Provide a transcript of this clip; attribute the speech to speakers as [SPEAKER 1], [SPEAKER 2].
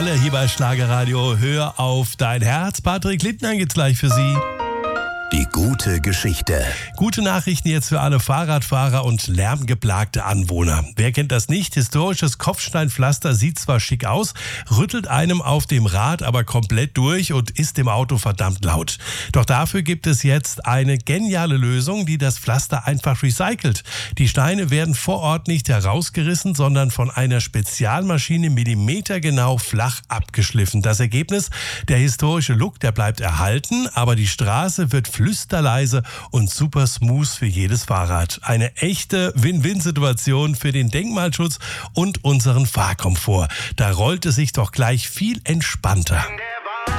[SPEAKER 1] Hier bei Schlagerradio, hör auf dein Herz. Patrick Lindner geht's gleich für Sie.
[SPEAKER 2] Die gute Geschichte.
[SPEAKER 1] Gute Nachrichten jetzt für alle Fahrradfahrer und lärmgeplagte Anwohner. Wer kennt das nicht? Historisches Kopfsteinpflaster sieht zwar schick aus, rüttelt einem auf dem Rad aber komplett durch und ist im Auto verdammt laut. Doch dafür gibt es jetzt eine geniale Lösung, die das Pflaster einfach recycelt. Die Steine werden vor Ort nicht herausgerissen, sondern von einer Spezialmaschine millimetergenau flach abgeschliffen. Das Ergebnis? Der historische Look, der bleibt erhalten, aber die Straße wird flüsterleise und super smooth für jedes Fahrrad. Eine echte Win-Win-Situation für den Denkmalschutz und unseren Fahrkomfort. Da rollt es sich doch gleich viel entspannter.